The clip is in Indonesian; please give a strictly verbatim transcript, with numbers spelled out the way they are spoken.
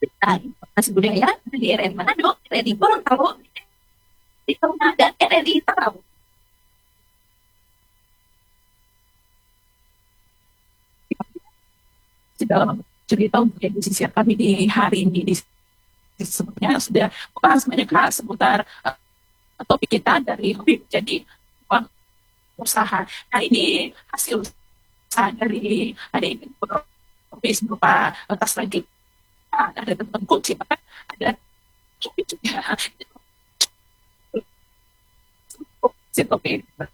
Nah, informasi budaya dari R R I Manado, R R I Gorontalo, di Taruna, dan R R I Tarau. Dalam cerita yang disisir kami di hari ini, di sebelumnya sudah membahas banyak hal seputar uh, topik kita dari hobi menjadi usaha. Nah, ini hasil usaha dari adik profesi berupa uh, tas lagi, ada tentang kunci, bahkan ada topi juga. Si topi